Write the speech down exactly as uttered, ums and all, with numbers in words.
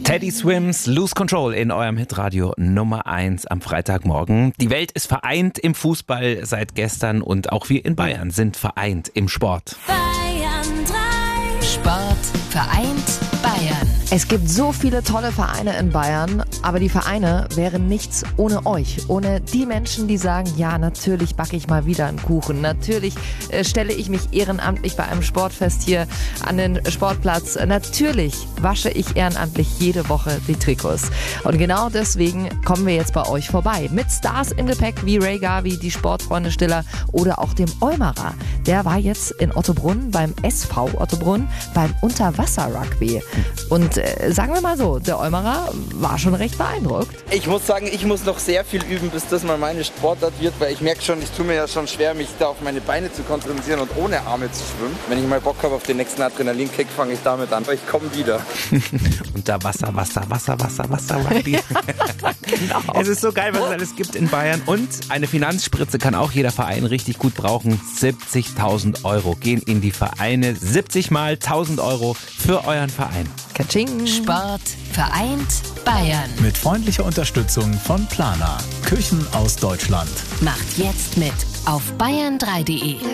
Teddy Swims, Lose Control in eurem Hitradio Nummer eins am Freitagmorgen. Die Welt ist vereint im Fußball seit gestern und auch wir in Bayern sind vereint im Sport. Bayern drei. Sport vereint Bayern. Es gibt so viele tolle Vereine in Bayern, aber die Vereine wären nichts ohne euch. Ohne die Menschen, die sagen, ja, natürlich backe ich mal wieder einen Kuchen. Natürlich äh, stelle ich mich ehrenamtlich bei einem Sportfest hier an den Sportplatz. Natürlich wasche ich ehrenamtlich jede Woche die Trikots. Und genau deswegen kommen wir jetzt bei euch vorbei. Mit Stars im Gepäck wie Ray Garvey, die Sportfreunde Stiller oder auch dem Eumerer. Der war jetzt in Ottobrunn beim S V Ottobrunn beim Unterwasser-Rugby. Und äh, sagen wir mal so, der Eumerer war schon recht beeindruckt. Ich muss sagen, ich muss noch sehr viel üben, bis das mal meine Sportart wird, weil ich merke schon, ich tue mir ja schon schwer, mich da auf meine Beine zu konzentrieren und ohne Arme zu schwimmen. Wenn ich mal Bock habe auf den nächsten Adrenalinkick, fange ich damit an. Aber ich komme wieder. Unter Wasser, Wasser, Wasser, Wasser, Wasser, Rugby. Genau. Es ist so geil, was es alles gibt in Bayern. Und eine Finanzspritze kann auch jeder Verein richtig gut brauchen. siebzigtausend Euro gehen in die Vereine. siebzig mal tausend Euro für euren Verein. Katsching. Sport vereint Bayern. Mit freundlicher Unterstützung von Plana. Küchen aus Deutschland. Macht jetzt mit auf bayern drei punkt de.